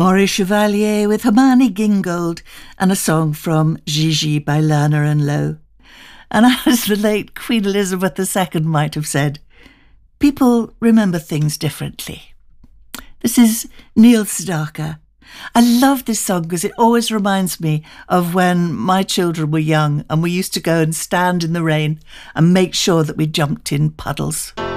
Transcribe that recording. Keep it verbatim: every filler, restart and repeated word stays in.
Maurice Chevalier with Hermione Gingold and a song from Gigi by Lerner and Lowe. And as the late Queen Elizabeth the Second might have said, people remember things differently. This is Neil Sedaka. I love this song because it always reminds me of when my children were young and we used to go and stand in the rain and make sure that we jumped in puddles.